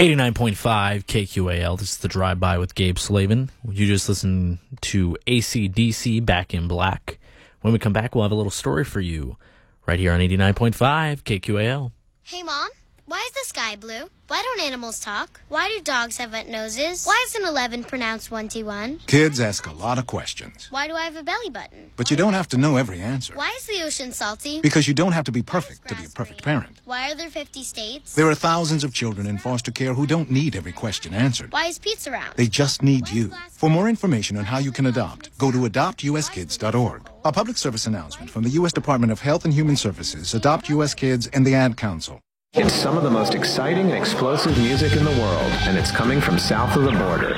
89.5 KQAL. This is the Drive-By with Gabe Slavin. You just listened to AC/DC, Back in Black. When we come back, we'll have a little story for you right here on 89.5 KQAL. Hey, Mom, why is the sky blue? Why don't animals talk? Why do dogs have wet noses? Why is an 11 pronounced 21? Kids ask a lot of questions. Why do I have a belly button? But you don't have to know every answer. Why is the ocean salty? Because you don't have to be perfect to be a perfect parent. Why are there 50 states? There are thousands of children in foster care who don't need every question answered. Why is pizza round? They just need you. For more information on how you can adopt, go to adoptuskids.org. A public service announcement from the U.S. Department of Health and Human Services, Adopt U.S. Kids, and the Ad Council. It's some of the most exciting and explosive music in the world, and it's coming from south of the border.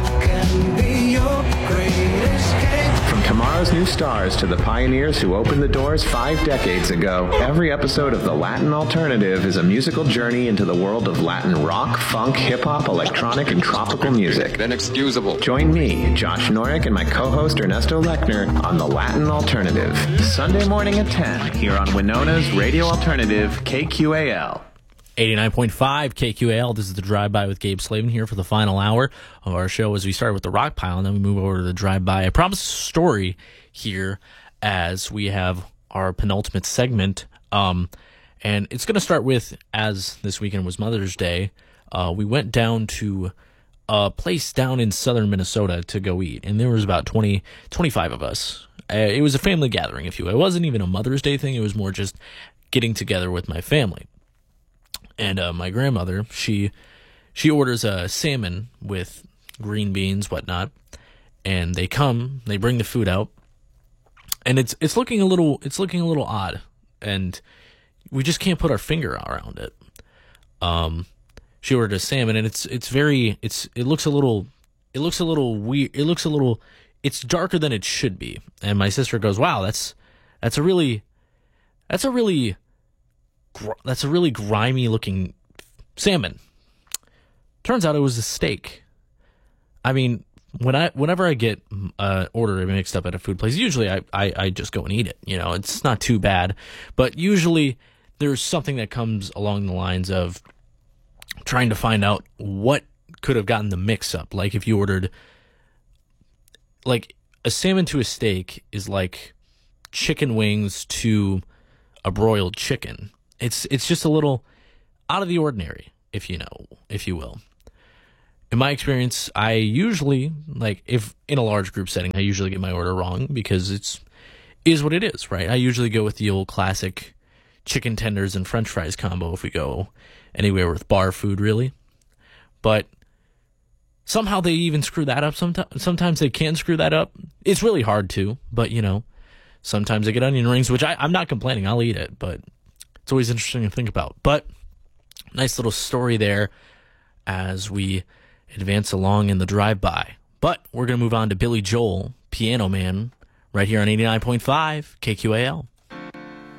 From tomorrow's new stars to the pioneers who opened the doors 5 decades ago, every episode of The Latin Alternative is a musical journey into the world of Latin rock, funk, hip-hop, electronic, and tropical music. Inexcusable. Join me, Josh Norick, and my co-host Ernesto Lechner on The Latin Alternative, Sunday morning at 10, here on Winona's Radio Alternative, KQAL. 89.5 KQAL. This is the Drive-By with Gabe Slavin here for the final hour of our show as we start with the Rock Pile, and then we move over to the Drive-By. I promised a story here as we have our penultimate segment, and it's going to start with, as this weekend was Mother's Day, we went down to a place down in southern Minnesota to go eat, and there was about 25 of us. It was a family gathering, if you will. It wasn't even a Mother's Day thing. It was more just getting together with my family. And my grandmother, she orders a salmon with green beans, whatnot, and they bring the food out, and it's looking a little odd, and we just can't put our finger around it. She ordered a salmon, and it looks a little weird. It's darker than it should be. And my sister goes, "Wow, that's a really grimy looking salmon." Turns out it was a steak. I mean, whenever I get order mixed up at a food place, usually I just go and eat it. You know, it's not too bad, but usually there's something that comes along the lines of trying to find out what could have gotten the mix up. Like if you ordered, like, a salmon to a steak is like chicken wings to a broiled chicken. It's just a little out of the ordinary, if you will. In my experience, I usually, like, if in a large group setting, I usually get my order wrong because is what it is, right? I usually go with the old classic chicken tenders and French fries combo if we go anywhere with bar food, really. But somehow they even screw that up. Sometimes they can screw that up. It's really hard to, but sometimes I get onion rings, which I'm not complaining. I'll eat it, but it's always interesting to think about. But nice little story there as we advance along in the Drive-By. But we're going to move on to Billy Joel, Piano Man, right here on 89.5 KQAL.